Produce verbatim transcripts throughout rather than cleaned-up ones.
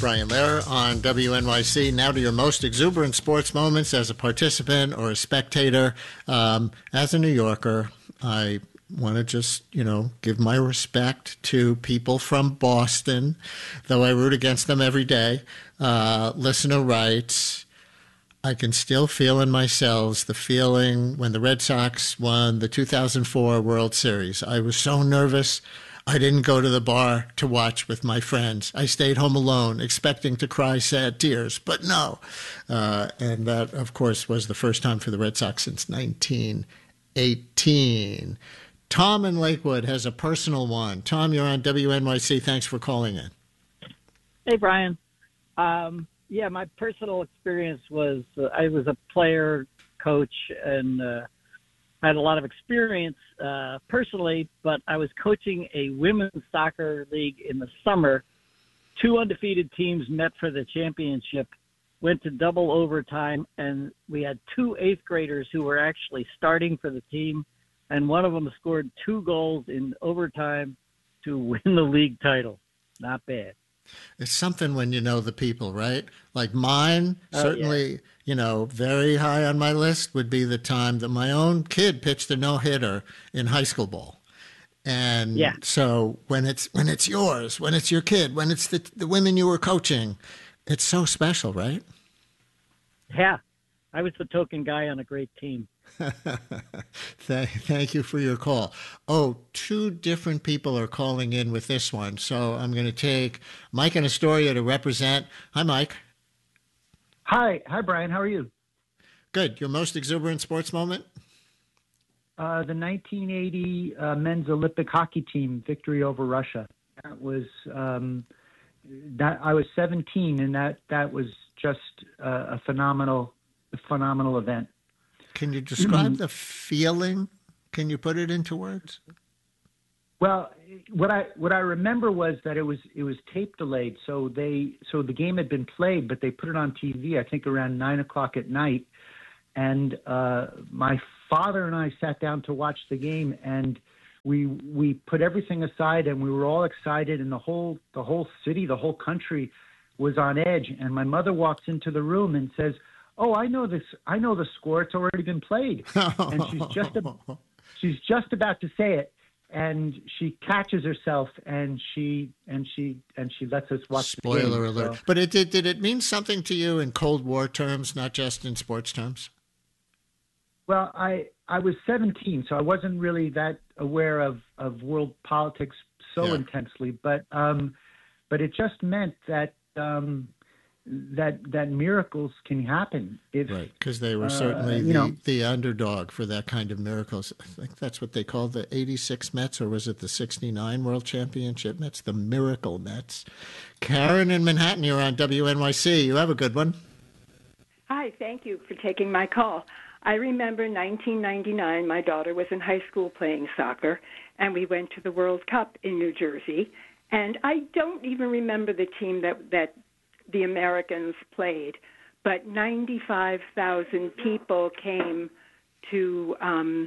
Brian Lehrer on W N Y C. Now to your most exuberant sports moments as a participant or a spectator. Um, as a New Yorker, I want to just, you know, give my respect to people from Boston, though I root against them every day. Uh, listener writes, I can still feel in my cells the feeling when the Red Sox won the two thousand four World Series. I was so nervous. I didn't go to the bar to watch with my friends. I stayed home alone, expecting to cry sad tears, but no. Uh, and that, of course, was the first time for the Red Sox since nineteen eighteen. Tom in Lakewood has a personal one. Tom, you're on W N Y C. Thanks for calling in. Hey, Brian. Um, yeah, my personal experience was uh, I was a player, coach, and uh, I had a lot of experience uh, personally, but I was coaching a women's soccer league in the summer. Two undefeated teams met for the championship, went to double overtime, and we had two eighth graders who were actually starting for the team, and one of them scored two goals in overtime to win the league title. Not bad. It's something when you know the people, right? Like mine, Oh, certainly, yeah. you know, very high on my list would be the time that my own kid pitched a no-hitter in high school ball. And Yeah. so when it's when it's yours, when it's your kid, when it's the the women you were coaching, it's so special, right? Yeah. I was the token guy on a great team. thank, thank you for your call. Oh, two different people are calling in with this one. So I'm going to take Mike and Astoria to represent. Hi, Mike. Hi. Hi, Brian. How are you? Good. Your most exuberant sports moment? Uh, the nineteen eighty uh, men's Olympic hockey team victory over Russia. That was um, that I was seventeen, and that that was just uh, a phenomenal, phenomenal event. Can you describe the feeling? Can you put it into words? Well, what I what I remember was that it was it was tape delayed, so they so the game had been played, but they put it on T V. I think around nine o'clock at night, and uh, my father and I sat down to watch the game, and we we put everything aside, and we were all excited, and the whole the whole city, the whole country was on edge. And my mother walks into the room and says, "Oh, I know this. I know the score. It's already been played." And she's just a, she's just about to say it, and she catches herself, and she and she and she lets us watch. Spoiler the game. alert! So, but it did. Did it mean something to you in Cold War terms, not just in sports terms? well, I I was seventeen, so I wasn't really that aware of, of world politics so Yeah. intensely. But um, but it just meant that. Um, that that miracles can happen if Right, because they were uh, certainly you the, know the underdog for that kind of miracles. I think that's what they called the eighty-six Mets, or was it the sixty-nine World Championship Mets, the Miracle Mets. Karen in Manhattan, you're on W N Y C. You have a good one. Hi, thank you for taking my call. I remember nineteen ninety-nine, my daughter was in high school playing soccer, and we went to the World Cup in New Jersey. And I don't even remember the team that, that the Americans played, but ninety-five thousand people came to um,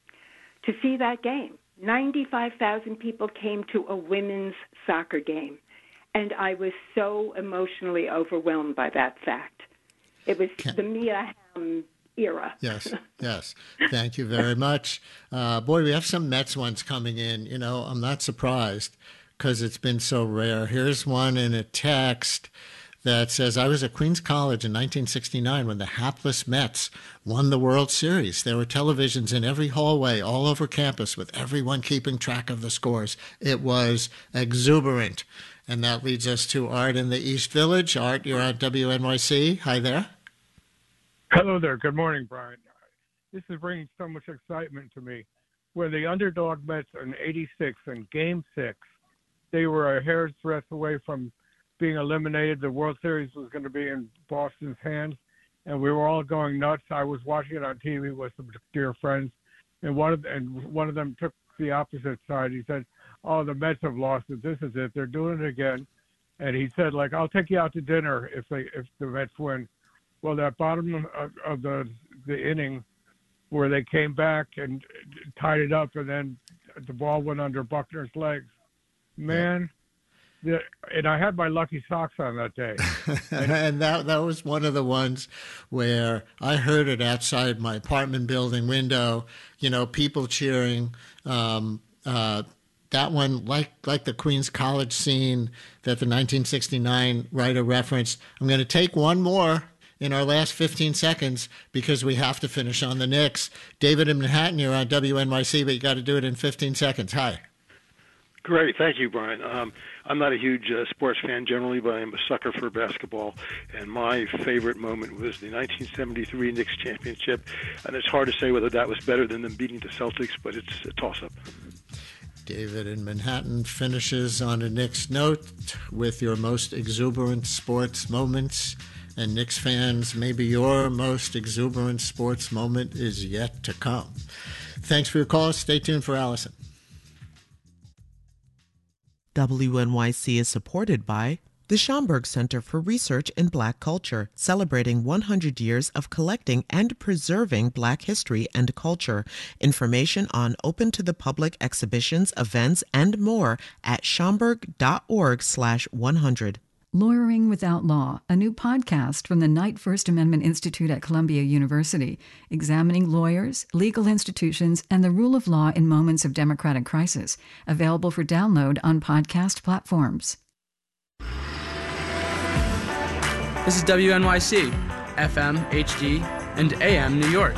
to see that game. ninety-five thousand people came to a women's soccer game, and I was so emotionally overwhelmed by that fact. It was Can- the Mia Hamm era. Yes, yes. Thank you very much. Uh, boy, we have some Mets ones coming in. You know, I'm not surprised because it's been so rare. Here's one in a text that says, I was at Queens College in nineteen sixty-nine when the hapless Mets won the World Series. There were televisions in every hallway all over campus with everyone keeping track of the scores. It was exuberant. And that leads us to Art in the East Village. Art, you're on W N Y C. Hi there. Hello there. Good morning, Brian. This is bringing so much excitement to me. When the underdog Mets in eighty-six in Game six, they were a hair's breadth away from being eliminated. The World Series was going to be in Boston's hands, and we were all going nuts. I was watching it on T V with some dear friends, and one of and one of them took the opposite side. He said, "Oh, the Mets have lost it. This is it. They're doing it again." And he said, "Like, I'll take you out to dinner if they if the Mets win." Well, that bottom of, of the the inning, where they came back and tied it up, and then the ball went under Buckner's legs. Man, The, and I had my lucky socks on that day. And that that was one of the ones where I heard it outside my apartment building window, you know, people cheering. Um, uh, that one, like like the Queens College scene that the nineteen sixty-nine writer referenced. I'm going to take one more in our last fifteen seconds because we have to finish on the Knicks. David in Manhattan, you're on W N Y C, but you got to do it in fifteen seconds. Hi. Great. Thank you, Brian. Um, I'm not a huge uh, sports fan generally, but I'm a sucker for basketball. And my favorite moment was the nineteen seventy-three Knicks championship. And it's hard to say whether that was better than them beating the Celtics, but it's a toss-up. David in Manhattan finishes on a Knicks note with your most exuberant sports moments. And Knicks fans, maybe your most exuberant sports moment is yet to come. Thanks for your call. Stay tuned for Allison. W N Y C is supported by the Schomburg Center for Research in Black Culture, celebrating one hundred years of collecting and preserving Black history and culture. Information on open-to-the-public exhibitions, events, and more at schomburg.org slash 100. Lawyering Without Law, a new podcast from the Knight First Amendment Institute at Columbia University, examining lawyers, legal institutions, and the rule of law in moments of democratic crisis. Available for download on podcast platforms. This is W N Y C, F M, H D, and A M New York.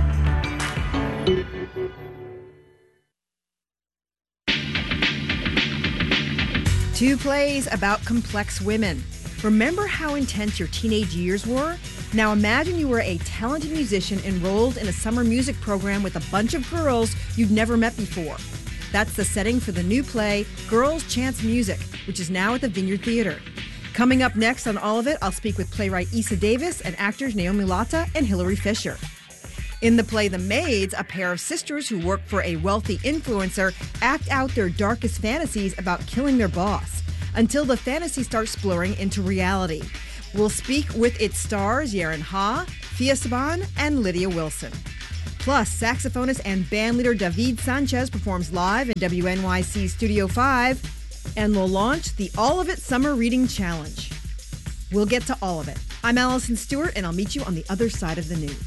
Two plays about complex women. Remember how intense your teenage years were? Now imagine you were a talented musician enrolled in a summer music program with a bunch of girls you'd never met before. That's the setting for the new play, Girls Chance Music, which is now at the Vineyard Theater. Coming up next on all of it, I'll speak with playwright Issa Davis and actors Naomi Latta and Hilary Fisher. In the play The Maids, a pair of sisters who work for a wealthy influencer act out their darkest fantasies about killing their boss, until the fantasy starts blurring into reality. We'll speak with its stars Yaren Ha, Fia Saban, and Lydia Wilson. Plus, saxophonist and bandleader David Sanchez performs live in W N Y C Studio five, and we'll launch the All of It Summer Reading Challenge. We'll get to all of it. I'm Allison Stewart, and I'll meet you on the other side of the news.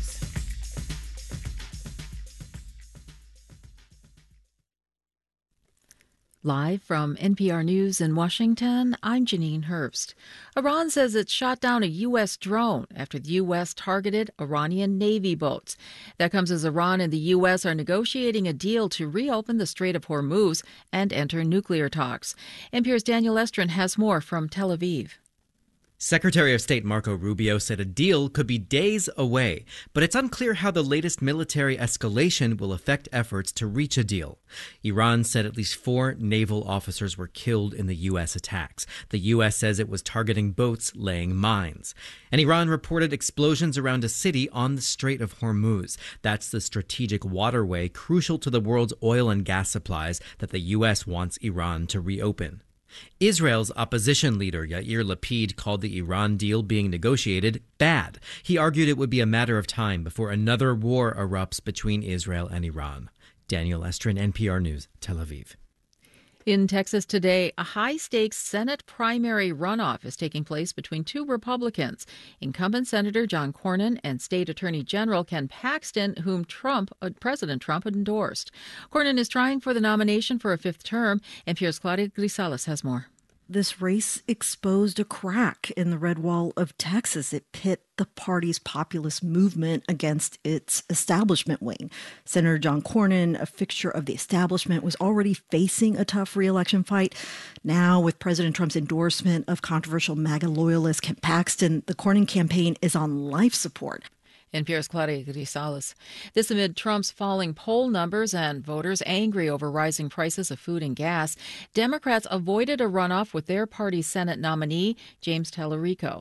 Live from N P R News in Washington, I'm Janine Herbst. Iran says it shot down a U S drone after the U S targeted Iranian Navy boats. That comes as Iran and the U S are negotiating a deal to reopen the Strait of Hormuz and enter nuclear talks. N P R's Daniel Estrin has more from Tel Aviv. Secretary of State Marco Rubio said a deal could be days away, but it's unclear how the latest military escalation will affect efforts to reach a deal. Iran said at least four naval officers were killed in the U S attacks. The U S says it was targeting boats laying mines. And Iran reported explosions around a city on the Strait of Hormuz. That's the strategic waterway crucial to the world's oil and gas supplies that the U S wants Iran to reopen. Israel's opposition leader Yair Lapid called the Iran deal being negotiated bad. He argued it would be a matter of time before another war erupts between Israel and Iran. Daniel Estrin, N P R News, Tel Aviv. In Texas today, a high-stakes Senate primary runoff is taking place between two Republicans, incumbent Senator John Cornyn and State Attorney General Ken Paxton, whom Trump, uh, President Trump endorsed. Cornyn is trying for the nomination for a fifth term. N P R's Claudia Grisales has more. This race exposed a crack in the red wall of Texas. It pit the party's populist movement against its establishment wing. Senator John Cornyn, a fixture of the establishment, was already facing a tough re-election fight. Now, with President Trump's endorsement of controversial MAGA loyalist Ken Paxton, the Cornyn campaign is on life support. N P R's Claudia Grisales. This amid Trump's falling poll numbers and voters angry over rising prices of food and gas. Democrats avoided a runoff with their party's Senate nominee, James Tallarico.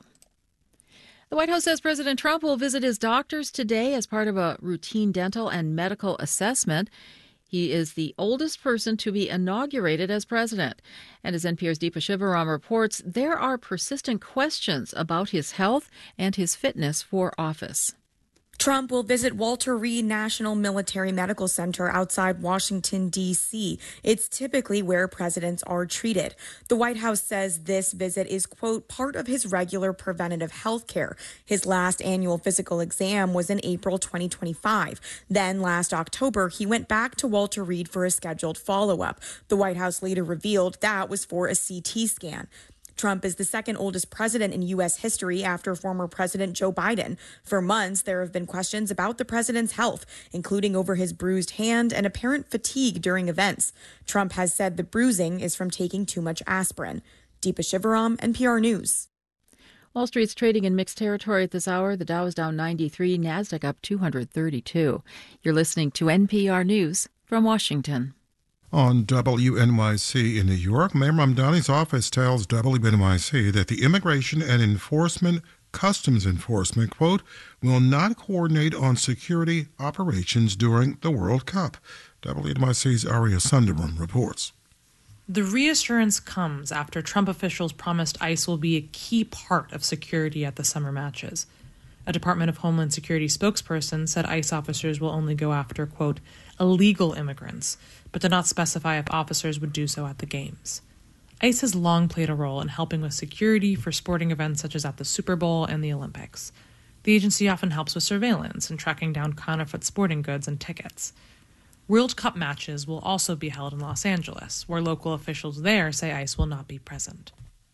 The White House says President Trump will visit his doctors today as part of a routine dental and medical assessment. He is the oldest person to be inaugurated as president. And as N P R's Deepa Shivaram reports, there are persistent questions about his health and his fitness for office. Trump will visit Walter Reed National Military Medical Center outside Washington, D C. It's typically where presidents are treated. The White House says this visit is, quote, part of his regular preventative health care. His last annual physical exam was in April twenty twenty-five. Then last October, he went back to Walter Reed for a scheduled follow-up. The White House later revealed that was for a C T scan. Trump is the second oldest president in U S history after former President Joe Biden. For months, there have been questions about the president's health, including over his bruised hand and apparent fatigue during events. Trump has said the bruising is from taking too much aspirin. Deepa Shivaram, N P R News. Wall Street's trading in mixed territory at this hour. The Dow is down ninety-three, NASDAQ up two hundred thirty-two. You're listening to N P R News from Washington. On W N Y C in New York, Mayor Mamdani's office tells W N Y C that the Immigration and Enforcement Customs Enforcement, quote, will not coordinate on security operations during the World Cup. W N Y C's Arya Sundaram reports. The reassurance comes after Trump officials promised ICE will be a key part of security at the summer matches. A Department of Homeland Security spokesperson said ICE officers will only go after, quote, illegal immigrants, but did not specify if officers would do so at the games. ICE has long played a role in helping with security for sporting events such as at the Super Bowl and the Olympics. The agency often helps with surveillance and tracking down counterfeit sporting goods and tickets. World Cup matches will also be held in Los Angeles, where local officials there say ICE will not be present.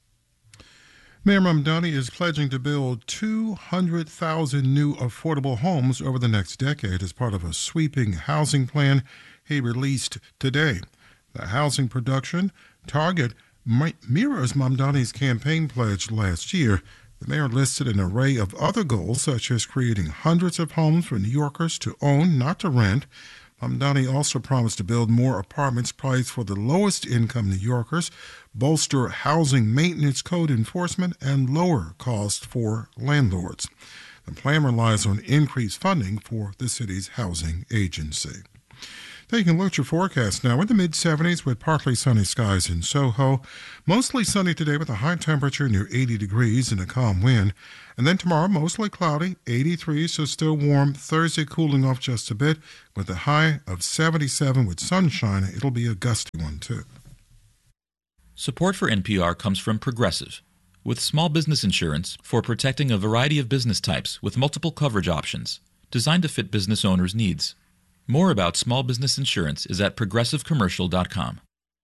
Mayor Mamdani is pledging to build two hundred thousand new affordable homes over the next decade as part of a sweeping housing plan he released today. The housing production target mirrors Mamdani's campaign pledge last year. The mayor listed an array of other goals, such as creating hundreds of homes for New Yorkers to own, not to rent. Mamdani also promised to build more apartments priced for the lowest income New Yorkers, bolster housing maintenance code enforcement, and lower costs for landlords. The plan relies on increased funding for the city's housing agency. Taking a look at your forecast now, in the mid seventies with partly sunny skies in Soho. Mostly sunny today with a high temperature near eighty degrees and a calm wind. And then tomorrow, mostly cloudy, eighty-three, so still warm. Thursday, cooling off just a bit with a high of seventy-seven with sunshine. It'll be a gusty one, too. Support for N P R comes from Progressive, with small business insurance for protecting a variety of business types with multiple coverage options, designed to fit business owners' needs. More about small business insurance is at progressive commercial dot com.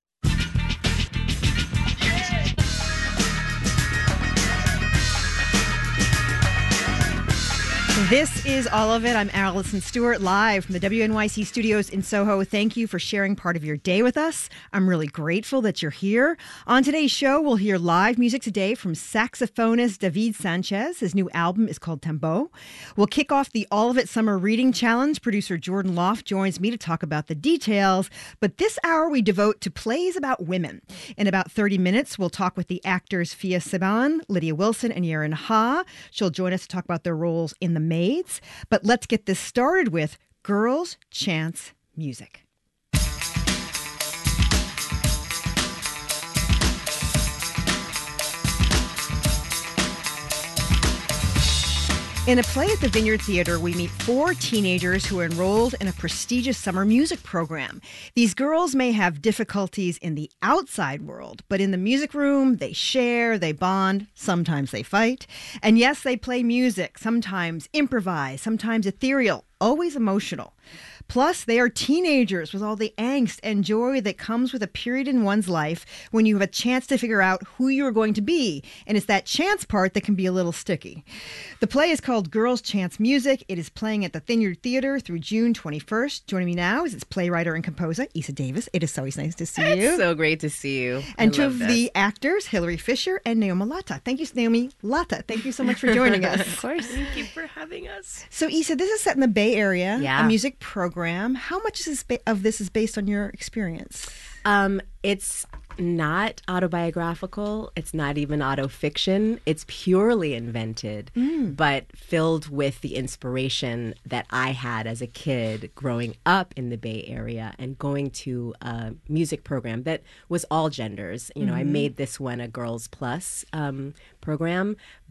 This is All of It. I'm Allison Stewart, live from the W N Y C studios in Soho. Thank you for sharing part of your day with us. I'm really grateful that you're here. On today's show, we'll hear live music today from saxophonist David Sanchez. His new album is called Tembo. We'll kick off the All of It Summer Reading Challenge. Producer Jordan Loft joins me to talk about the details. But this hour, we devote to plays about women. In about thirty minutes, we'll talk with the actors Fia Saban, Lydia Wilson, and Yaren Ha. She'll join us to talk about their roles in The Maids. But let's get this started with Girls Chance Music. In a play at the Vineyard Theater, we meet four teenagers who are enrolled in a prestigious summer music program. These girls may have difficulties in the outside world, but in the music room, they share, they bond, sometimes they fight. And yes, they play music, sometimes improvise, sometimes ethereal, always emotional. Plus, they are teenagers with all the angst and joy that comes with a period in one's life when you have a chance to figure out who you're going to be. And it's that chance part that can be a little sticky. The play is called Girls Chance Music. It is playing at the Vineyard Theater through June twenty-first. Joining me now is its playwriter and composer, Isa Davis. It is so nice to see you. It's so great to see you. And I two of this. the actors, Hilary Fisher and Naomi Latta. Thank you, Naomi Latta. Thank you so much for joining us. Of course. Thank you for having us. So, Isa, this is set in the Bay Area, yeah. a music program. How much is this ba- of this is based on your experience? Um, it's not autobiographical. It's not even autofiction. It's purely invented, mm. but filled with the inspiration that I had as a kid growing up in the Bay Area and going to a music program that was all genders. You know, mm-hmm. I made this one a Girls Plus um, program.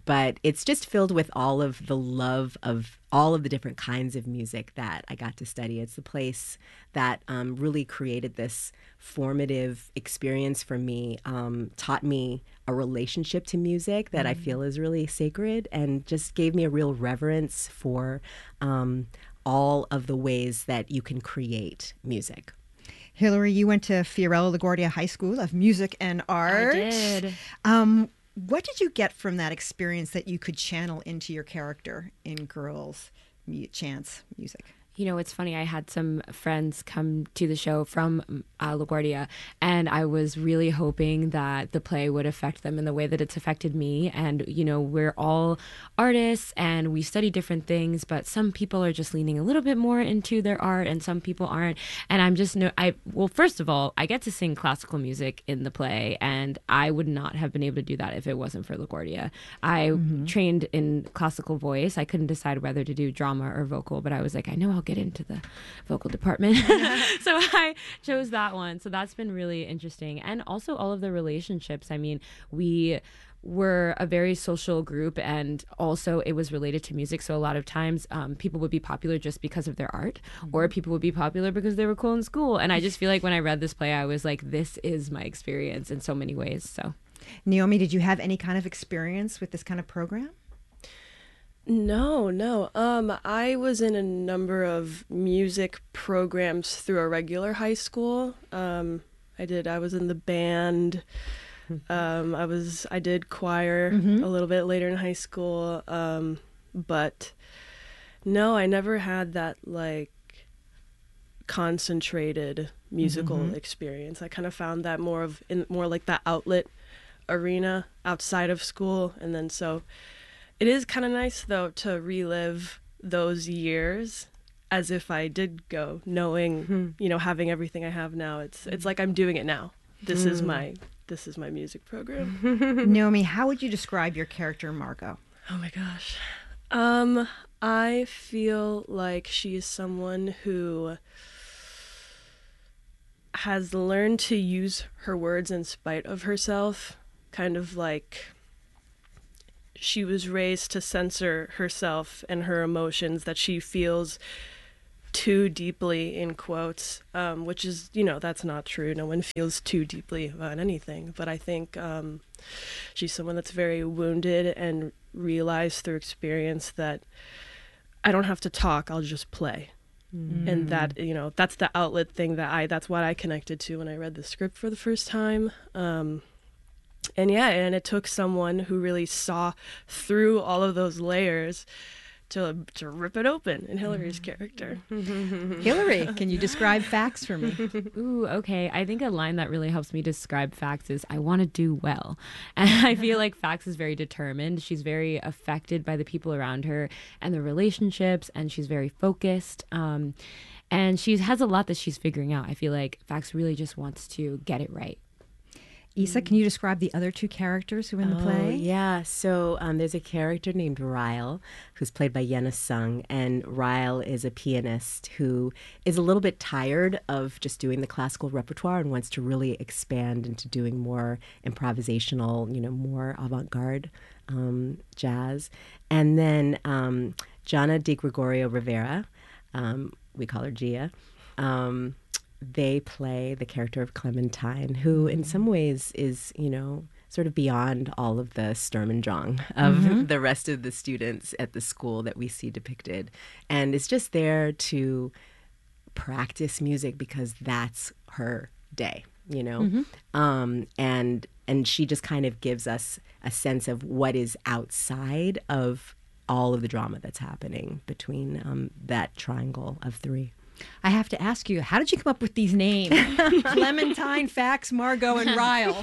but it's just filled with all of the love of all of the different kinds of music that I got to study. It's the place that um, really created this formative experience for me, um, taught me a relationship to music that mm. I feel is really sacred, and just gave me a real reverence for um, all of the ways that you can create music. Hillary, you went to Fiorello LaGuardia High School of Music and Art. I did. Um, what did you get from that experience that you could channel into your character in Girls Chants Music? You know, it's funny. I had some friends come to the show from uh, LaGuardia, and I was really hoping that the play would affect them in the way that it's affected me. And, you know, we're all artists and we study different things, but some people are just leaning a little bit more into their art and some people aren't. And I'm just, no, I, well, first of all, I get to sing classical music in the play, and I would not have been able to do that if it wasn't for LaGuardia. I mm-hmm. trained in classical voice. I couldn't decide whether to do drama or vocal, but I was like, I know I'll get into the vocal department. So I chose that one. So that's been really interesting. And also all of the relationships. I mean, we were a very social group, and also it was related to music. So a lot of times um, people would be popular just because of their art, mm-hmm. or people would be popular because they were cool in school. And I just feel like when I read this play, I was like, this is my experience in so many ways. So, Naomi, did you have any kind of experience with this kind of program? No, no. Um, I was in a number of music programs through a regular high school. Um, I did. I was in the band. Um, I was. I did choir mm-hmm. a little bit later in high school. Um, but no, I never had that like concentrated musical mm-hmm. experience. I kind of found that more of in more like that outlet arena outside of school, and then so. It is kind of nice, though, to relive those years as if I did go, knowing, mm-hmm. you know, having everything I have now. It's it's like I'm doing it now. This mm. is my this is my music program. Naomi, how would you describe your character, Margot? Oh my gosh, um, I feel like she is someone who has learned to use her words in spite of herself, kind of like. She was raised to censor herself and her emotions that she feels too deeply, in quotes, um, which is, you know, that's not true. No one feels too deeply about anything. But I think um, she's someone that's very wounded and realized through experience that I don't have to talk, I'll just play. Mm. And that, you know, that's the outlet thing that I, that's what I connected to when I read the script for the first time. Um, And yeah, and it took someone who really saw through all of those layers to to rip it open in Hillary's character. Hillary, can you describe Fax for me? Ooh, okay. I think a line that really helps me describe Fax is, I want to do well. And I feel like Fax is very determined. She's very affected by the people around her and the relationships, and she's very focused. Um, and she has a lot that she's figuring out. I feel like Fax really just wants to get it right. Isa, can you describe the other two characters who are in the oh, play? Yeah, so um, there's a character named Ryle, who's played by Yenna Sung, and Ryle is a pianist who is a little bit tired of just doing the classical repertoire and wants to really expand into doing more improvisational, you know, more avant-garde um, jazz. And then um, Jana Di Gregorio Rivera, um, we call her Gia, um, they play the character of Clementine, who in some ways is, you know, sort of beyond all of the Sturm und Drang of mm-hmm. the rest of the students at the school that we see depicted. And is just there to practice music because that's her day, you know? Mm-hmm. Um, and and she just kind of gives us a sense of what is outside of all of the drama that's happening between um, that triangle of three. I have to ask you, how did you come up with these names? Clementine, Fax, Margot, and Ryle.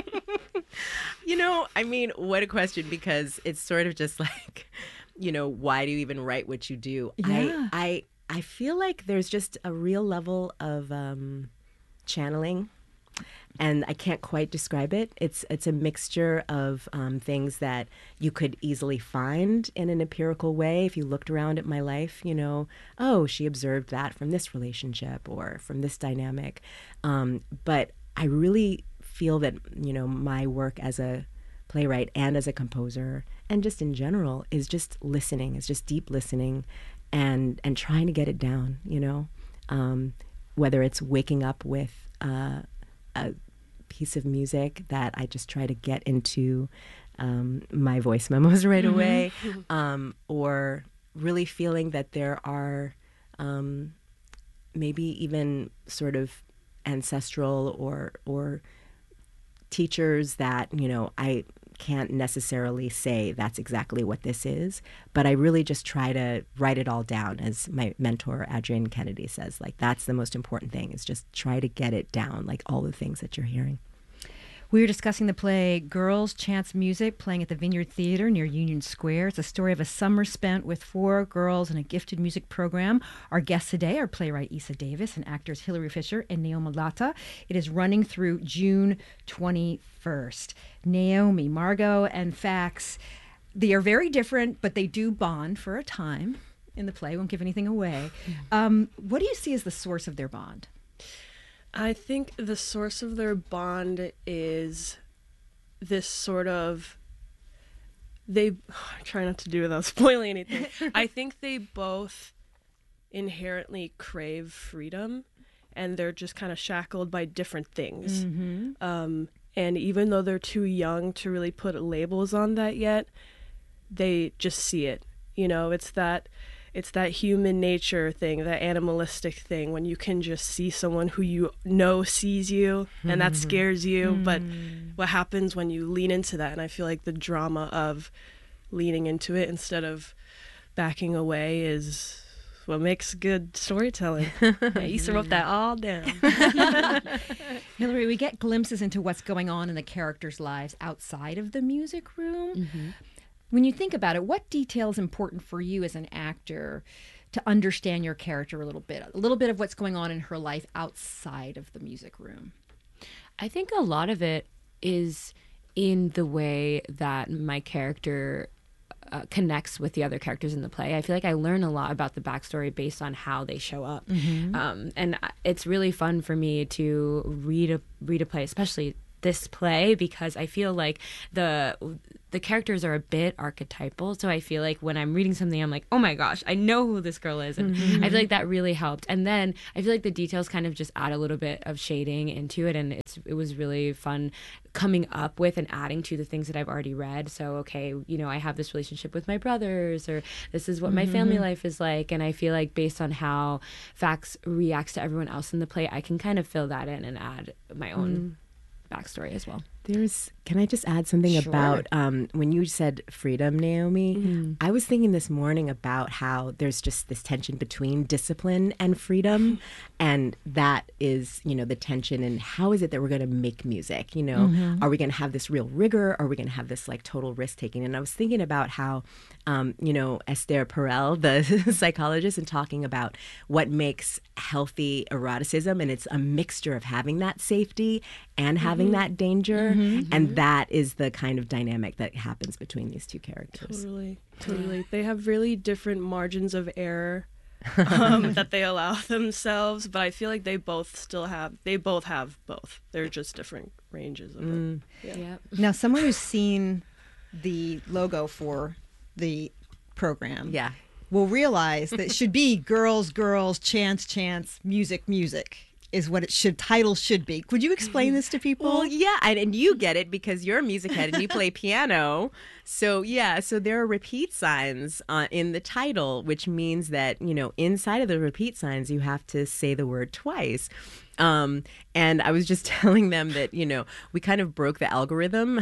You know, I mean, what a question, because it's sort of just like, you know, why do you even write what you do? Yeah. I, I, I feel like there's just a real level of um, channeling, and I can't quite describe it. It's it's a mixture of um, things that you could easily find in an empirical way if you looked around at my life. You know, oh, she observed that from this relationship or from this dynamic. Um, but I really feel that, you know, my work as a playwright and as a composer, and just in general, is just listening, is just deep listening and and trying to get it down, you know, um, whether it's waking up with uh, a piece of music that I just try to get into um, my voice memos right mm-hmm. away, um, or really feeling that there are um, maybe even sort of ancestral or or teachers that, you know, I can't necessarily say that's exactly what this is, but I really just try to write it all down, as my mentor Adrienne Kennedy says. Like, that's the most important thing, is just try to get it down, like all the things that you're hearing. We were discussing the play Girls Chants Music, playing at the Vineyard Theater near Union Square. It's a story of a summer spent with four girls in a gifted music program. Our guests today are playwright Issa Davis and actors Hilary Fisher and Naomi Latta. It is running through June twenty-first. Naomi, Margot, and Fax, they are very different, but they do bond for a time in the play. Won't give anything away. Um, what do you see as the source of their bond? I think the source of their bond is this sort of, they, I try not to do without spoiling anything. I think they both inherently crave freedom, and they're just kind of shackled by different things. Mm-hmm. Um, and even though they're too young to really put labels on that yet, they just see it. You know, it's that... It's that human nature thing, that animalistic thing, when you can just see someone who you know sees you, and that scares you. Mm. But what happens when you lean into that? And I feel like the drama of leaning into it instead of backing away is what makes good storytelling. I used to wrote that all down. Hilary, we get glimpses into what's going on in the characters' lives outside of the music room. Mm-hmm. When you think about it, what detail is important for you as an actor to understand your character a little bit, a little bit of what's going on in her life outside of the music room? I think a lot of it is in the way that my character uh, connects with the other characters in the play. I feel like I learn a lot about the backstory based on how they show up. Mm-hmm. Um, and it's really fun for me to read a, read a play, especially this play, because I feel like the the characters are a bit archetypal. So I feel like when I'm reading something, I'm like, oh my gosh, I know who this girl is. And mm-hmm. I feel like that really helped. And then I feel like the details kind of just add a little bit of shading into it. And it's it was really fun coming up with and adding to the things that I've already read. So, okay, you know, I have this relationship with my brothers, or this is what my mm-hmm. family life is like. And I feel like based on how Fax reacts to everyone else in the play, I can kind of fill that in and add my own mm. backstory as well. There's, can I just add something sure. about um, when you said freedom, Naomi? Mm-hmm. I was thinking this morning about how there's just this tension between discipline and freedom, and that is, you know, the tension. And how is it that we're going to make music? You know, mm-hmm. are we going to have this real rigor? Or are we going to have this like total risk taking? And I was thinking about how, um, you know, Esther Perel, the psychologist, and talking about what makes healthy eroticism, and it's a mixture of having that safety and having mm-hmm. that danger. Mm-hmm. And that is the kind of dynamic that happens between these two characters. Totally, totally. They have really different margins of error um, that they allow themselves, but I feel like they both still have, they both have both. They're just different ranges of mm. it. Yeah. Yep. Now, someone who's seen the logo for the program yeah. will realize that it should be girls, girls, chants, chants, music, music. Is what it should title should be. Could you explain this to people? Well, yeah, and, and you get it because you're a music head and you play piano. So yeah, so there are repeat signs uh, in the title, which means that, you know, inside of the repeat signs, you have to say the word twice. Um, and I was just telling them that, you know, we kind of broke the algorithm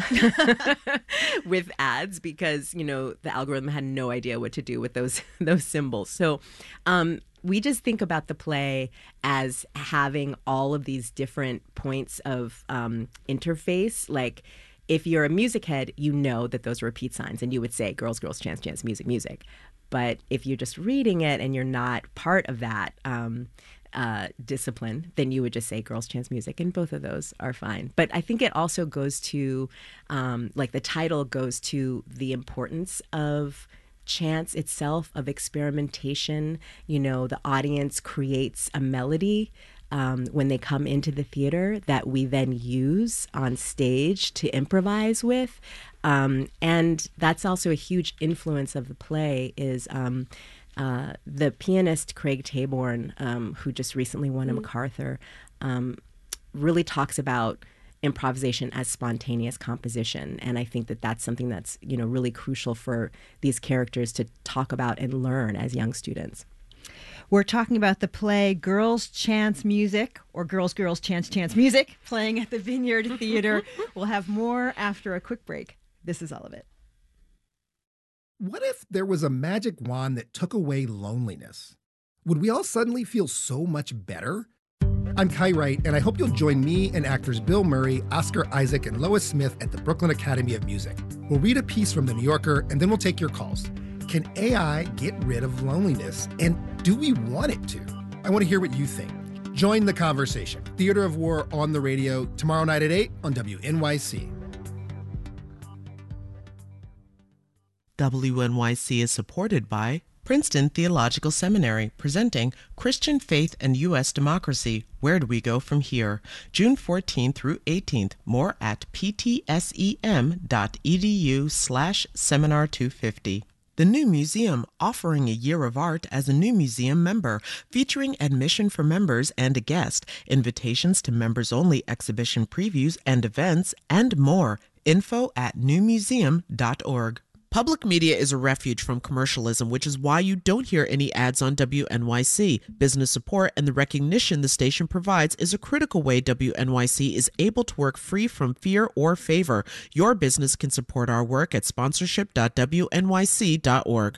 with ads because, you know, the algorithm had no idea what to do with those those symbols. So um, we just think about the play as having all of these different points of um, interface. Like, if you're a music head, you know that those are repeat signs, and you would say girls, girls, chants, chants, music, music. But if you're just reading it and you're not part of that um, uh, discipline, then you would just say girls, chants, music, and both of those are fine. But I think it also goes to, um, like the title goes to the importance of chance itself, of experimentation. You know, the audience creates a melody um, when they come into the theater that we then use on stage to improvise with. Um, and that's also a huge influence of the play is um, uh, the pianist Craig Taborn, um, who just recently won a Mm. MacArthur, um, really talks about improvisation as spontaneous composition. And I think that that's something that's, you know, really crucial for these characters to talk about and learn as young students. We're talking about the play Girls Chance Music, or Girls, Girls, Chance, Chance Music, playing at the Vineyard Theater. We'll have more after a quick break. This is all of it. What if there was a magic wand that took away loneliness? Would we all suddenly feel so much better? I'm Kai Wright, and I hope you'll join me and actors Bill Murray, Oscar Isaac, and Lois Smith at the Brooklyn Academy of Music. We'll read a piece from The New Yorker, and then we'll take your calls. Can A I get rid of loneliness? And do we want it to? I want to hear what you think. Join the conversation. Theater of War on the radio tomorrow night at eight on W N Y C. W N Y C is supported by Princeton Theological Seminary, presenting Christian Faith and U S Democracy, Where Do We Go From Here? June fourteenth through eighteenth. More at ptsem.edu slash seminar 250. The New Museum, offering a year of art as a New Museum member, featuring admission for members and a guest, invitations to members-only exhibition previews and events, and more. Info at new museum dot org. Public media is a refuge from commercialism, which is why you don't hear any ads on W N Y C. Business support and the recognition the station provides is a critical way W N Y C is able to work free from fear or favor. Your business can support our work at sponsorship dot w n y c dot org.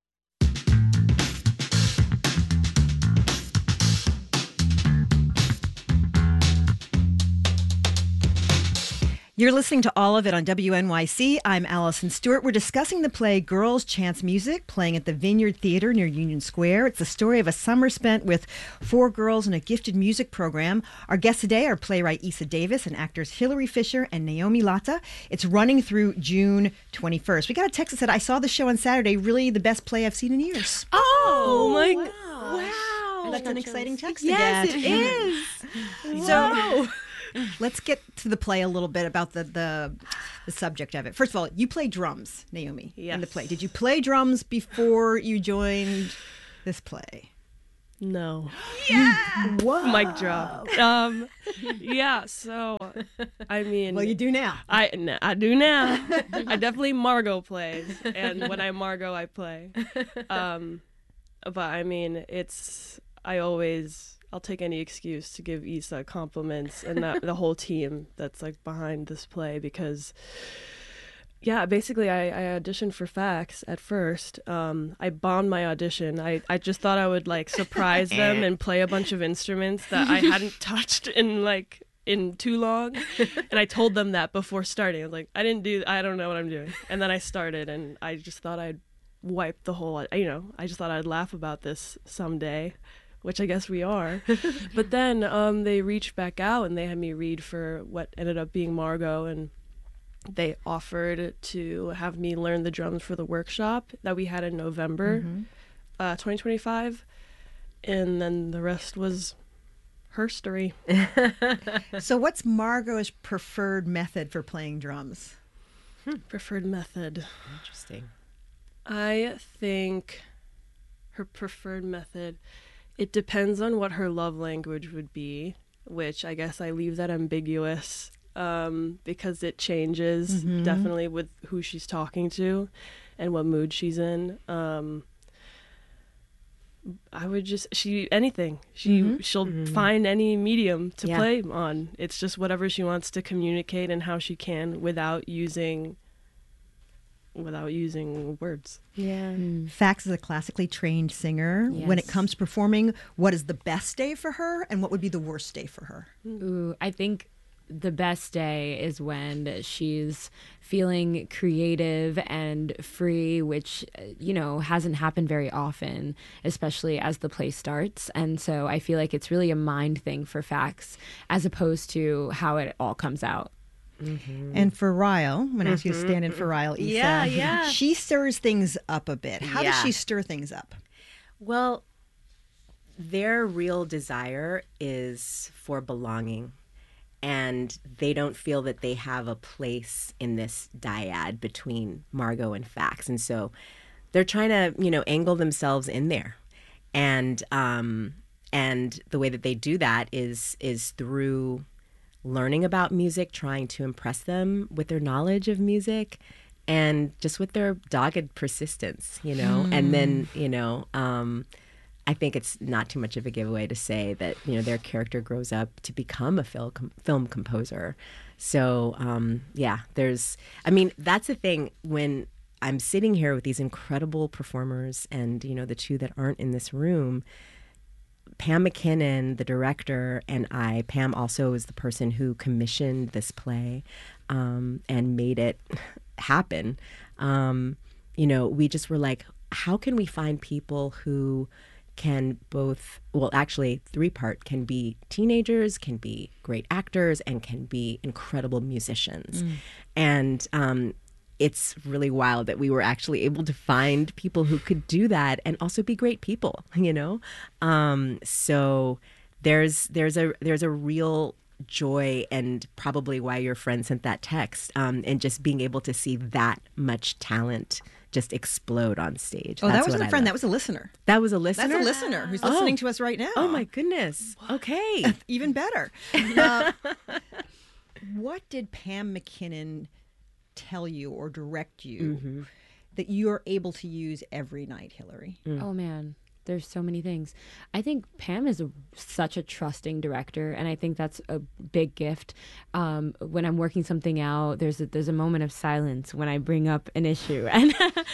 You're listening to all of it on W N Y C. I'm Allison Stewart. We're discussing the play Girls Chance Music, playing at the Vineyard Theater near Union Square. It's the story of a summer spent with four girls in a gifted music program. Our guests today are playwright Isa Davis and actors Hilary Fisher and Naomi Latta. It's running through June twenty-first. We got a text that said, I saw the show on Saturday. Really the best play I've seen in years. Oh, my wow. wow. That's an exciting text Yes, to get. it is. So let's get to the play a little bit about the, the the subject of it. First of all, you play drums, Naomi, yes. in the play. Did you play drums before you joined this play? No. Yeah. Whoa. Mic drop. Um, yeah. So, I mean. Well, you do now. I n- I do now. I definitely Margot plays, and when I Margot, I play. Um, but I mean, it's I always. I'll take any excuse to give Isa compliments and that, the whole team that's like behind this play because, yeah, basically I, I auditioned for Fax at first. Um, I bombed my audition. I, I just thought I would like surprise them and play a bunch of instruments that I hadn't touched in like in too long. And I told them that before starting. I was like, I didn't do, I don't know what I'm doing. And then I started and I just thought I'd wipe the whole, you know, I just thought I'd laugh about this someday. Which I guess we are. But then um, they reached back out and they had me read for what ended up being Margot, and they offered to have me learn the drums for the workshop that we had in November mm-hmm. uh, twenty twenty-five. And then the rest was her story. So what's Margot's preferred method for playing drums? Hmm. Preferred method. Interesting. I think her preferred method... It depends on what her love language would be, which I guess I leave that ambiguous um, because it changes mm-hmm. definitely with who she's talking to and what mood she's in. Um, I would just she anything she mm-hmm. she'll mm-hmm. find any medium to yeah. play on. It's just whatever she wants to communicate and how she can without using. without using words. Yeah. Mm. Fax is a classically trained singer. Yes. When it comes to performing, what is the best day for her and what would be the worst day for her? Ooh, I think the best day is when she's feeling creative and free, which, you know, hasn't happened very often, especially as the play starts. And so I feel like it's really a mind thing for Fax as opposed to how it all comes out. Mm-hmm. And for Ryle, I'm going to ask you to stand in for Ryle, Isa. Yeah, yeah. She stirs things up a bit. How yeah. does she stir things up? Well, their real desire is for belonging. and they don't feel that they have a place in this dyad between Margot and Fax. And so they're trying to, you know, angle themselves in there. And um, and the way that they do that is is through learning about music, trying to impress them with their knowledge of music, and just with their dogged persistence, you know. Hmm. And then, you know, um, I think it's not too much of a giveaway to say that, you know, their character grows up to become a film com- film composer. So, um, yeah, there's, I mean, that's the thing when I'm sitting here with these incredible performers and, you know, the two that aren't in this room, Pam McKinnon, the director, and I, Pam also is the person who commissioned this play um, and made it happen. Um, you know, we just were like, how can we find people who can both, well, actually three part, can be teenagers, can be great actors, and can be incredible musicians. Mm. And um, it's really wild that we were actually able to find people who could do that and also be great people, you know? Um, so there's there's a there's a real joy, and probably why your friend sent that text, um, and just being able to see that much talent just explode on stage. Oh, That's that wasn't a I friend. love. That was a listener. That was a listener? That's a listener who's Oh. listening to us right now. Oh, my goodness. Okay. Even better. Uh, what did Pam McKinnon tell you or direct you Mm-hmm. that you're able to use every night, Hillary? Mm. Oh, man. There's so many things. I think Pam is a, such a trusting director, and I think that's a big gift. Um, when I'm working something out, there's a, there's a moment of silence when I bring up an issue, and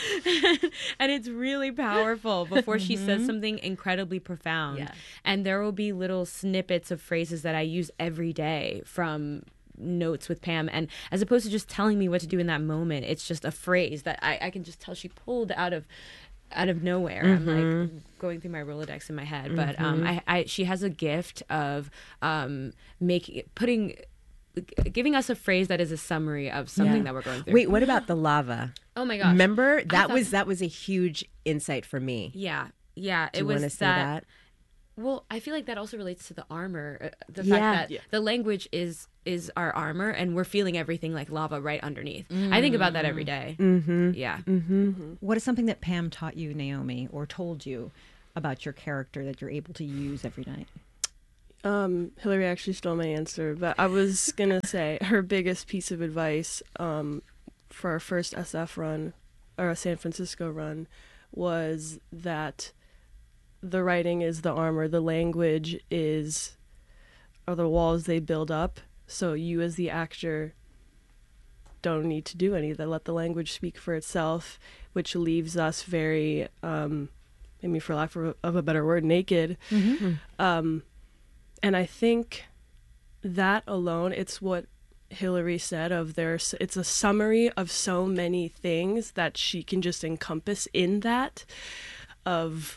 and it's really powerful before she says something incredibly profound. Yeah. And there will be little snippets of phrases that I use every day from notes with Pam, and as opposed to just telling me what to do in that moment, it's just a phrase that I, I can just tell she pulled out of out of nowhere. Mm-hmm. I'm like going through my Rolodex in my head, but um, I, I she has a gift of um, making putting giving us a phrase that is a summary of something Yeah. that we're going through. Wait, what about the lava? Oh my gosh! Remember I that thought- was that was a huge insight for me. Yeah, yeah. Do it you was want to say that, that? Well, I feel like that also relates to the armor. uh, The Yeah. fact that Yeah. the language is is our armor, and we're feeling everything like lava right underneath. I think about that every day. Mm-hmm. Yeah. Mm-hmm. What is something that Pam taught you, Naomi, or told you about your character that you're able to use every night? Um, Hillary actually stole my answer, but I was gonna say her biggest piece of advice um, for our first S F run, or a San Francisco run, was that the writing is the armor, the language is are the walls they build up. So you as the actor don't need to do any of that. Let the language speak for itself, which leaves us very, um, I mean, for lack of a better word, naked. Mm-hmm. Um, and I think that alone, it's what Hillary said of there's, it's a summary of so many things that she can just encompass in that, of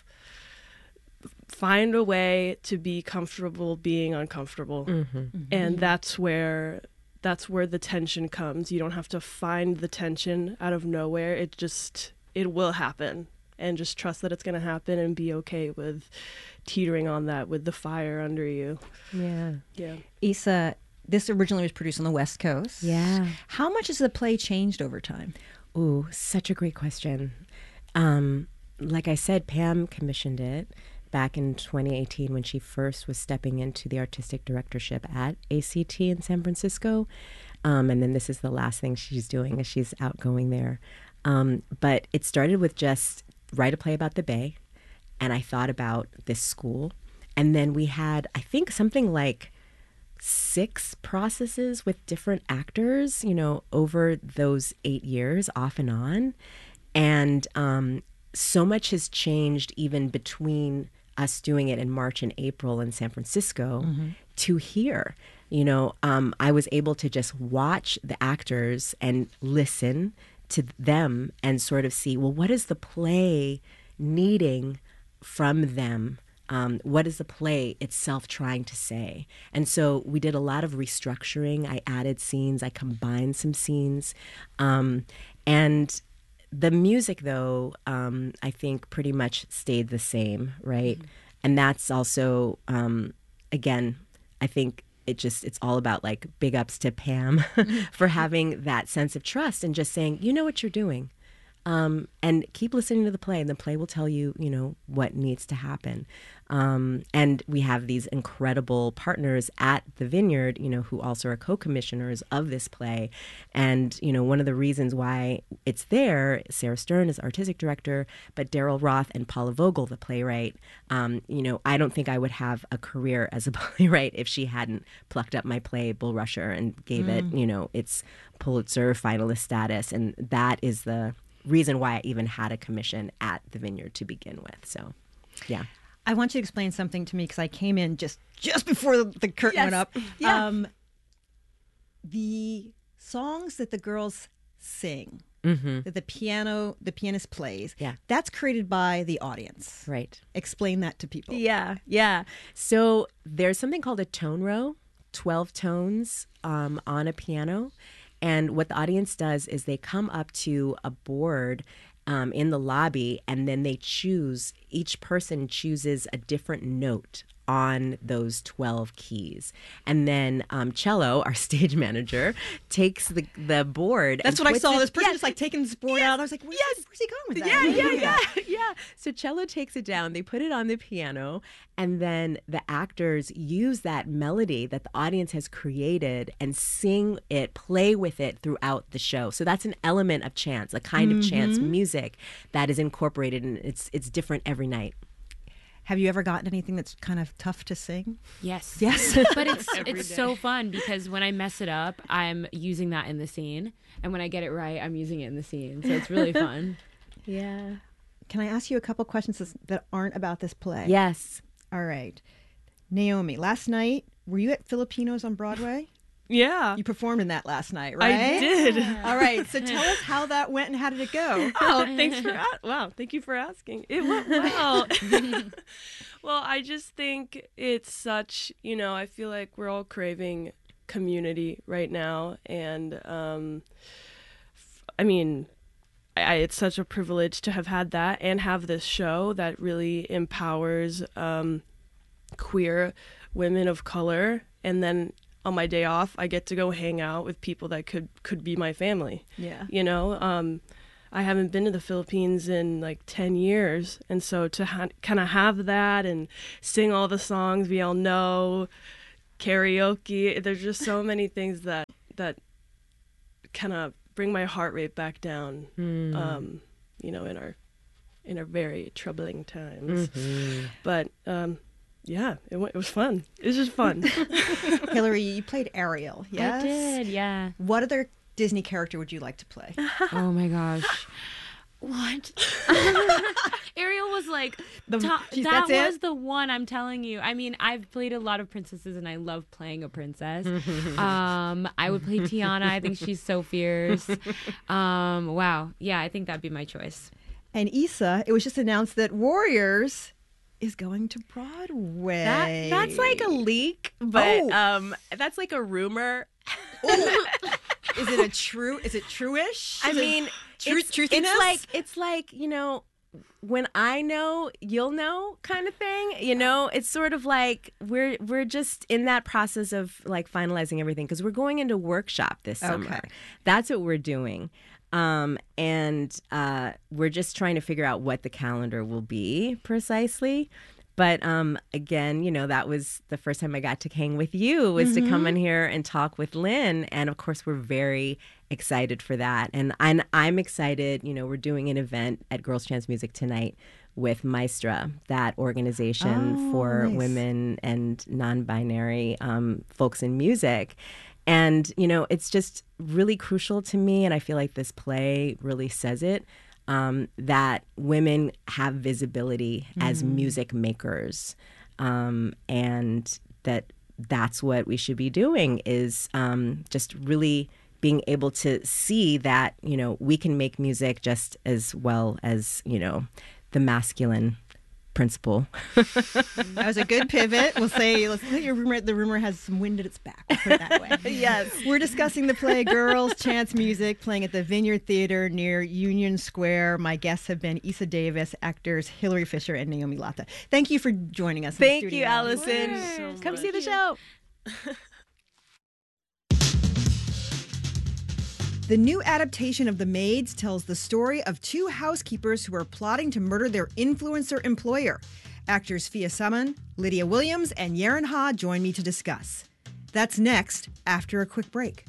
find a way to be comfortable being uncomfortable. Mm-hmm. Mm-hmm. And that's where that's where the tension comes. You don't have to find the tension out of nowhere. It just it will happen, and just trust that it's going to happen and be okay with teetering on that with the fire under you. Yeah. Yeah. Issa, this originally was produced on the West Coast. Yeah. How much has the play changed over time? Ooh, such a great question. Um, like I said, Pam commissioned it back in twenty eighteen when she first was stepping into the artistic directorship at A C T in San Francisco. Um, and then this is the last thing she's doing as she's outgoing there. Um, but it started with just write a play about the Bay. And I thought about this school. And then we had, I think, something like six processes with different actors, you know, over those eight years off and on. And um, so much has changed even between us doing it in March and April in San Francisco mm-hmm. to here. You know, um, I was able to just watch the actors and listen to them and sort of see, well, what is the play needing from them? Um, what is the play itself trying to say? And so we did a lot of restructuring. I added scenes. I combined some scenes. Um, and the music, though, um, I think pretty much stayed the same, right? Mm-hmm. And that's also, um, again, I think it just, it's all about like big ups to Pam for having that sense of trust and just saying, you know what you're doing. Um, and keep listening to the play, and the play will tell you, you know, what needs to happen. Um, and we have these incredible partners at the Vineyard, you know, who also are co-commissioners of this play. And, you know, one of the reasons why it's there, Sarah Stern is artistic director, but Daryl Roth and Paula Vogel, the playwright, um, you know, I don't think I would have a career as a playwright if she hadn't plucked up my play, Bull Rusher, and gave mm. it, you know, its Pulitzer finalist status. And that is the reason why I even had a commission at the Vineyard to begin with. So, yeah. I want you to explain something to me because I came in just just before the, the curtain Yes. went up. Yeah. Um, the songs that the girls sing, mm-hmm. that the piano the pianist plays, yeah. that's created by the audience. Right. Explain that to people. Yeah, yeah. So there's something called a tone row, twelve tones um, on a piano. And what the audience does is they come up to a board um, in the lobby, and then they choose, each person chooses a different note on those twelve keys. And then um, Cello, our stage manager, takes the the board. That's and what I puts saw. it- This person Yes. just like taking this board out. I was like, where's, Yes. where's he going with that? Yeah, yeah, yeah, yeah. So Cello takes it down, they put it on the piano, and then the actors use that melody that the audience has created and sing it, play with it throughout the show. So that's an element of chance, a kind of chance Mhm. music that is incorporated, and it's it's different every night. Have you ever gotten anything that's kind of tough to sing? Yes. Yes. But it's Every it's day. so fun because when I mess it up, I'm using that in the scene. And when I get it right, I'm using it in the scene. So it's really fun. Yeah. Can I ask you a couple questions that's- that aren't about this play? Yes. All right. Naomi, last night, were you at Filipinos on Broadway? Yeah. You performed in that last night, I right? did. All right. So tell us how that went and how did it go? Oh, thanks for a- wow. Thank you for asking. It went well. Well, I just think it's such, you know, I feel like we're all craving community right now, and um, f- I mean, I, it's such a privilege to have had that and have this show that really empowers um, queer women of color, and then on my day off, I get to go hang out with people that could could be my family. Yeah. You know, um, I haven't been to the Philippines in like ten years. And so to ha- kind of have that and sing all the songs we all know, karaoke, there's just so many things that, that kind of bring my heart rate back down, Mm. um, you know, in our, in our very troubling times. Mhm. But, um, yeah, it, w- it was fun. It was just fun. Hillary, you played Ariel, yes? I did, yeah. What other Disney character would you like to play? Oh my gosh. What? Ariel was like, The- top, geez, that that's it? was the one, I'm telling you. I mean, I've played a lot of princesses and I love playing a princess. um, I would play Tiana. I think she's so fierce. Um, wow. Yeah, I think that'd be my choice. And Issa, it was just announced that Warriors is going to Broadway. That, that's like a leak, but Oh. um, that's like a rumor. Is it a true? Is it true-ish? I Is it mean, true, it's, truthiness? it's like it's like you know, when I know, you'll know, kind of thing. You know, it's sort of like we're we're just in that process of like finalizing everything because we're going into workshop this summer. Okay. That's what we're doing. Um, and uh, we're just trying to figure out what the calendar will be precisely. But um, again, you know, that was the first time I got to hang with you was to come Mhm. in here and talk with Lynn. And of course, we're very excited for that. And, and I'm excited, you know, we're doing an event at Girls Chance Music tonight with Maestra, that organization Oh, for nice. women and non-binary um, folks in music. And, you know, it's just really crucial to me, and I feel like this play really says it, um, that women have visibility as Mhm. music makers, um, and that that's what we should be doing is um, just really being able to see that, you know, we can make music just as well as, you know, the masculine principle. That was a good pivot. We'll say, let's say your rumor, the rumor has some wind at its back. We'll put it that way. Yes. We're discussing the play Girls Chance Music, playing at the Vineyard Theater near Union Square. My guests have been Issa Davis, actors Hillary Fisher and Naomi Lata. Thank you for joining us. in the Thank you, studio. Allison. So Come much. see the show. The new adaptation of The Maids tells the story of two housekeepers who are plotting to murder their influencer employer. Actors Fia Summon, Lydia Williams, and Yaren Ha join me to discuss. That's next, after a quick break.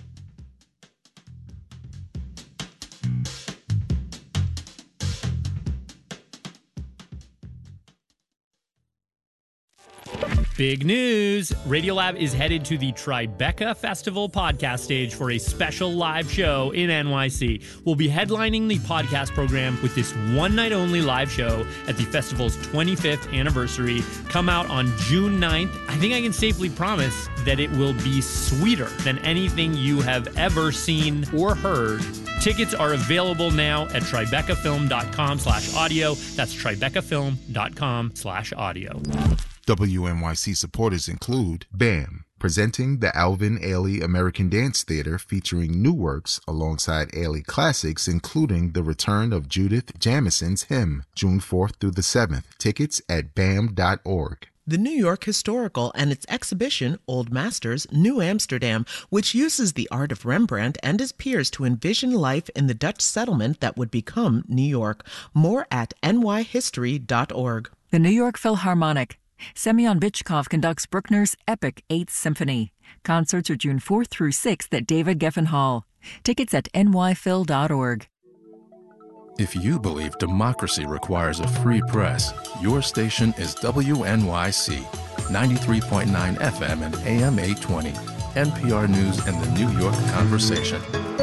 Big news! Radiolab is headed to the Tribeca Festival podcast stage for a special live show in N Y C. We'll be headlining the podcast program with this one-night-only live show at the festival's twenty-fifth anniversary. Come out on June ninth. I think I can safely promise that it will be sweeter than anything you have ever seen or heard. Tickets are available now at tribecafilm.com slash audio. That's tribecafilm.com slash audio. W N Y C supporters include BAM, presenting the Alvin Ailey American Dance Theater featuring new works alongside Ailey classics, including the return of Judith Jamison's Hymn, June fourth through the seventh. Tickets at B A M dot org. The New York Historical and its exhibition, Old Masters, New Amsterdam, which uses the art of Rembrandt and his peers to envision life in the Dutch settlement that would become New York. More at N Y history dot org. The New York Philharmonic. Semyon Bychkov conducts Bruckner's epic Eighth Symphony. Concerts are June fourth through sixth at David Geffen Hall. Tickets at N Y phil dot org. If you believe democracy requires a free press, your station is W N Y C, ninety-three point nine F M and A M eight twenty, N P R News and the New York Conversation.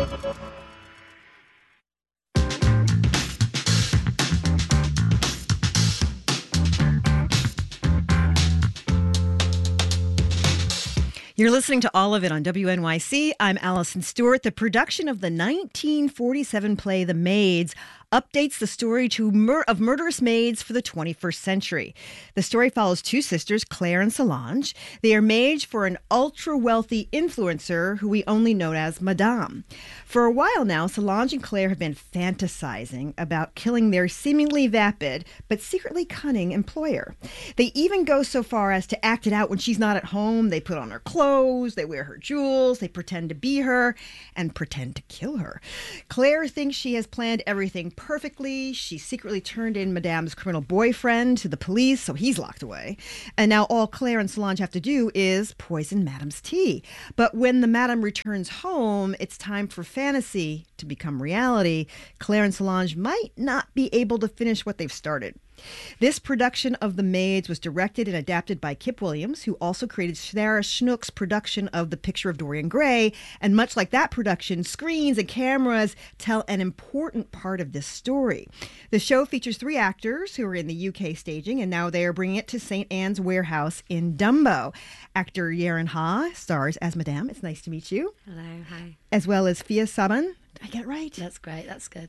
You're listening to all of it on W N Y C. I'm Allison Stewart. The production of the nineteen forty-seven play The Maids updates the story to mur- of murderous maids for the twenty-first century. The story follows two sisters, Claire and Solange. They are maids for an ultra-wealthy influencer who we only know as Madame. For a while now, Solange and Claire have been fantasizing about killing their seemingly vapid but secretly cunning employer. They even go so far as to act it out when she's not at home. They put on her clothes, they wear her jewels, they pretend to be her, and pretend to kill her. Claire thinks she has planned everything perfectly. She secretly turned in Madame's criminal boyfriend to the police, so he's locked away. And now all Claire and Solange have to do is poison Madame's tea. But when the Madame returns home, it's time for fantasy to become reality. Claire and Solange might not be able to finish what they've started. This production of The Maids was directed and adapted by Kip Williams, who also created Sarah Schnook's production of The Picture of Dorian Gray. And much like that production, screens and cameras tell an important part of this story. The show features three actors who are in the U K staging, and now they are bringing it to Saint Anne's Warehouse in Dumbo. Actor Yaren Ha stars as Madame. It's nice to meet you. Hello, hi. As well as Fia Summon. Did I get it right? That's great. That's good.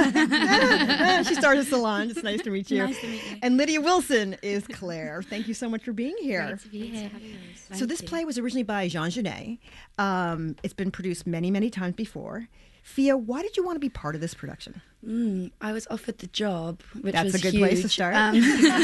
She stars as Solange. It's nice to meet you. Nice to meet you. And Lydia Wilson is Claire. Thank you so much for being here. Great to be here. So this play was originally by Jean Genet. Um, it's been produced many, many times before. Fia, why did you want to be part of this production? Mm, I was offered the job, which That's was a good huge. place to start. Um,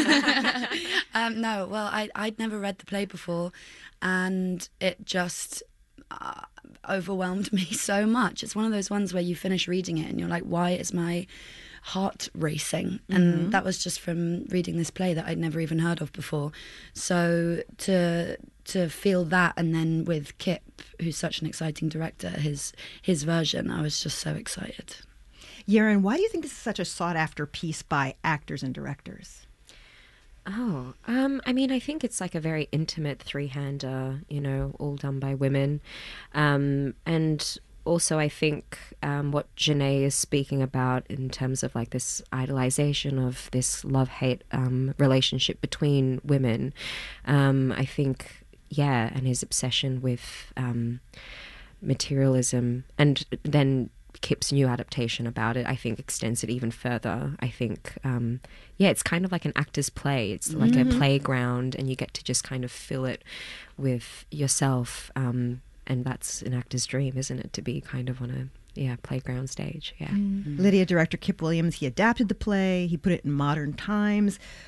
um, no, well, I, I'd never read the play before, and it just uh, overwhelmed me so much. It's one of those ones where you finish reading it and you're like, why is my heart racing? And Mm-hmm. that was just from reading this play that I'd never even heard of before. So to to feel that, and then with Kip, who's such an exciting director, his his version, I was just so excited. Yaren, why do you think this is such a sought-after piece by actors and directors? Oh, um, I mean, I think it's like a very intimate three-hander, you know, all done by women. Um, and also I think um, what Genet is speaking about in terms of like this idolization of this love-hate um, relationship between women, um, I think, yeah, and his obsession with um, materialism, and then Kip's new adaptation about it, I think, extends it even further. I think, um, yeah, it's kind of like an actor's play. It's like Mm-hmm. a playground, and you get to just kind of fill it with yourself. Um, and that's an actor's dream, isn't it? To be kind of on a, yeah, playground stage. Yeah. Mm-hmm. Lydia, director Kip Williams, he adapted the play. He put it in modern times.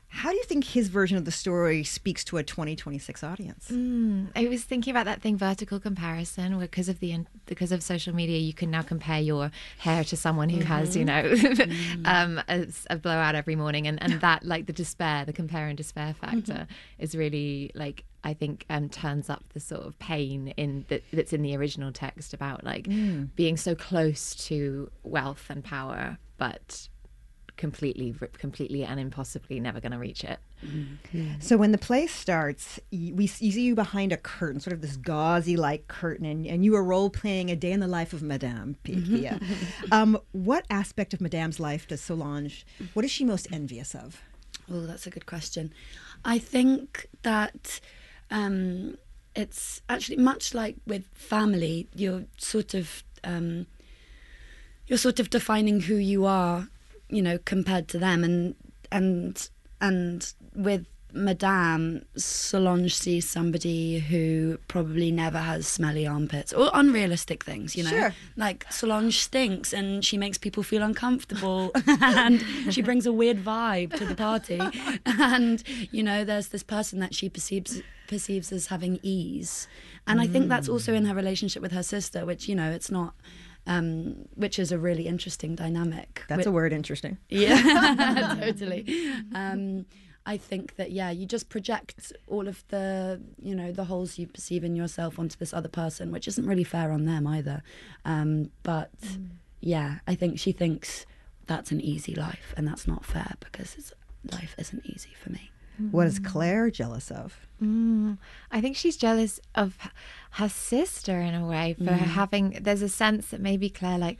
How do you think his version of the story speaks to a twenty twenty-six audience? Mm, I was thinking about that thing, vertical comparison, where because of the because of social media, you can now compare your hair to someone who mm-hmm. has, you know, mm. um, a, a blowout every morning, and, and that, like the despair, the compare and despair factor, mm-hmm. is really like, I think, um, turns up the sort of pain in that that's in the original text about like mm. being so close to wealth and power, but completely completely and impossibly never going to reach it. Mm-hmm. So when the play starts, you, we you see you behind a curtain, sort of this gauzy like curtain, and, and you are role playing a day in the life of Madame Pia. um, what aspect of Madame's life does Solange, what is she most envious of? Oh, that's a good question. I think that um, it's actually much like with family, you're sort of um, you're sort of defining who you are, you know, compared to them, and and and with Madame, Solange sees somebody who probably never has smelly armpits or unrealistic things, you know. Sure. Like Solange stinks and she makes people feel uncomfortable and she brings a weird vibe to the party, and you know, there's this person that she perceives perceives as having ease, and mm. I think that's also in her relationship with her sister, which, you know, it's not. Um, which is a really interesting dynamic. That's With, a word, interesting. Yeah, totally. Um, I think that, yeah, you just project all of the, you know, the holes you perceive in yourself onto this other person, which isn't really fair on them either. Um, but, mm. yeah, I think she thinks that's an easy life, and that's not fair because it's, life isn't easy for me. What is Claire jealous of? Mm, I think she's jealous of her sister in a way for mm. her having. There's a sense that maybe Claire like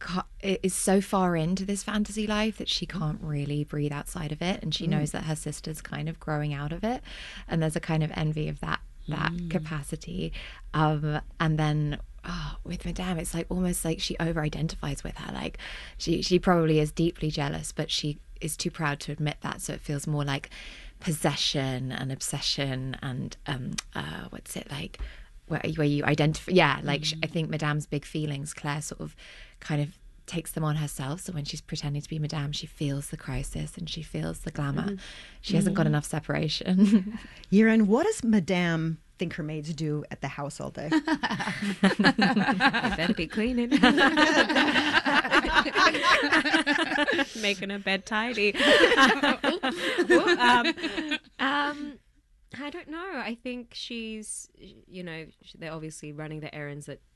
is so far into this fantasy life that she can't really breathe outside of it, and she mm. knows that her sister's kind of growing out of it, and there's a kind of envy of that that mm. capacity. Um, and then. Oh, with Madame, it's like almost like she over-identifies with her. Like she, she probably is deeply jealous, but she is too proud to admit that. So it feels more like possession and obsession and um, uh, what's it like? Where, where you identify? Yeah, like mm. she, I think Madame's big feelings, Claire sort of kind of takes them on herself. So when she's pretending to be Madame, she feels the crisis and she feels the glamour. Mm. She hasn't mm. got enough separation. Yiran, what does Madame think her maids do at the house all day? They better be cleaning. Making her bed tidy. um, um, I don't know. I think she's, you know, they're obviously running the errands that